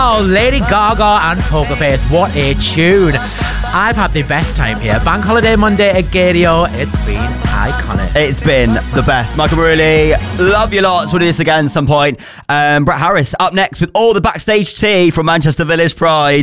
Wow, Lady Gaga and Poker Face. What a tune. I've had the best time here. Bank Holiday Monday at Gaydio. It's been iconic. It's been the best. Michael Maruli, love you lots. We'll do this again at some point. Brett Harris up next with all the backstage tea from Manchester Village Pride.